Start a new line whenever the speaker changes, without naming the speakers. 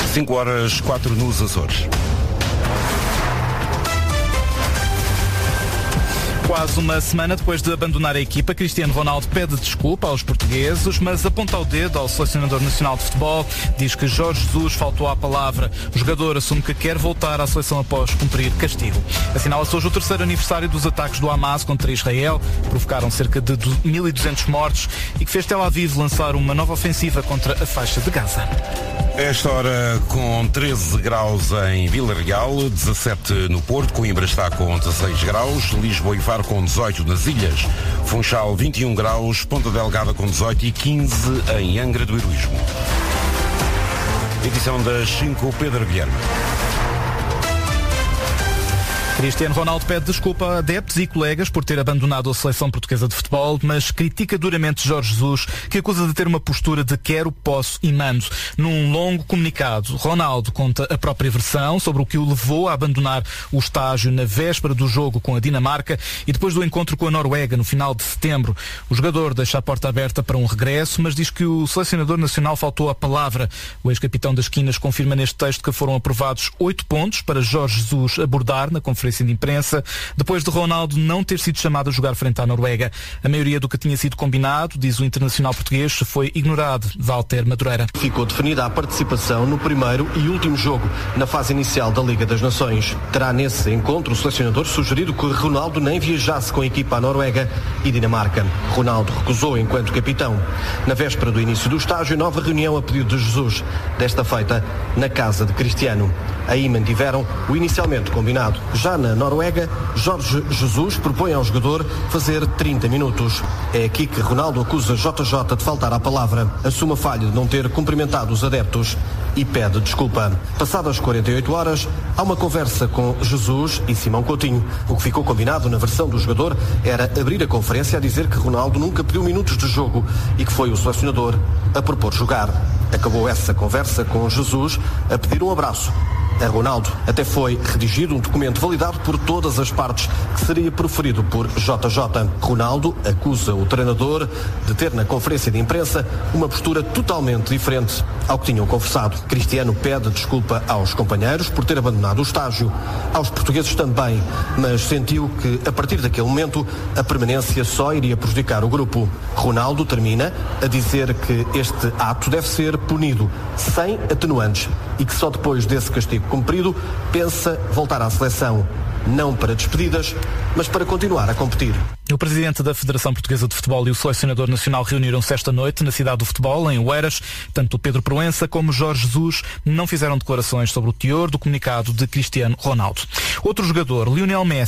5h04 nos Açores.
Quase uma semana depois de abandonar a equipa, Cristiano Ronaldo pede desculpa aos portugueses, mas aponta o dedo ao selecionador nacional de futebol, diz que Jorge Jesus faltou à palavra. O jogador assume que quer voltar à seleção após cumprir castigo. Assinala-se hoje o 3º aniversário dos ataques do Hamas contra Israel, provocaram cerca de 1.200 mortos e que fez Tel Aviv lançar uma nova ofensiva contra a faixa de Gaza.
Esta hora com 13 graus em Vila Real, 17 no Porto, Coimbra está com 16 graus, Lisboa e Faro com 18 nas Ilhas, Funchal 21 graus, Ponta Delgada com 18 e 15 em Angra do Heroísmo. Edição das 5, Pedro Guilherme.
Cristiano Ronaldo pede desculpa a adeptos e colegas por ter abandonado a seleção portuguesa de futebol, mas critica duramente Jorge Jesus, que acusa de ter uma postura de quero, posso e mando. Num longo comunicado, Ronaldo conta a própria versão sobre o que o levou a abandonar o estágio na véspera do jogo com a Dinamarca e depois do encontro com a Noruega no final de setembro. O jogador deixa a porta aberta para um regresso, mas diz que o selecionador nacional faltou a palavra. O ex-capitão das Quinas confirma neste texto que foram aprovados 8 pontos para Jorge Jesus abordar na conferência de imprensa, depois de Ronaldo não ter sido chamado a jogar frente à Noruega. A maioria do que tinha sido combinado, diz o internacional português, foi ignorado. Walter Madureira.
Ficou definida a participação no primeiro e último jogo, na fase inicial da Liga das Nações. Terá nesse encontro o selecionador sugerido que Ronaldo nem viajasse com a equipa à Noruega e Dinamarca. Ronaldo recusou enquanto capitão. Na véspera do início do estágio, nova reunião a pedido de Jesus, desta feita na casa de Cristiano. Aí mantiveram o inicialmente combinado. Já na Noruega, Jorge Jesus propõe ao jogador fazer 30 minutos. É aqui que Ronaldo acusa JJ de faltar à palavra, assume a falha de não ter cumprimentado os adeptos e pede desculpa. Passadas 48 horas, há uma conversa com Jesus e Simão Coutinho. O que ficou combinado na versão do jogador era abrir a conferência a dizer que Ronaldo nunca pediu minutos de jogo e que foi o selecionador a propor jogar. Acabou essa conversa com Jesus a pedir um abraço a Ronaldo. Até foi redigido um documento validado por todas as partes que seria proferido por JJ. Ronaldo acusa o treinador de ter na conferência de imprensa uma postura totalmente diferente ao que tinham conversado. Cristiano pede desculpa aos companheiros por ter abandonado o estágio, aos portugueses também, mas sentiu que a partir daquele momento a permanência só iria prejudicar o grupo. Ronaldo termina a dizer que este ato deve ser punido sem atenuantes e que só depois desse castigo cumprido pensa voltar à seleção, não para despedidas, mas para continuar a competir.
O presidente da Federação Portuguesa de Futebol e o selecionador nacional reuniram-se esta noite na cidade do futebol, em Oeiras. Tanto Pedro Proença como Jorge Jesus não fizeram declarações sobre o teor do comunicado de Cristiano Ronaldo. Outro jogador, Lionel Messi,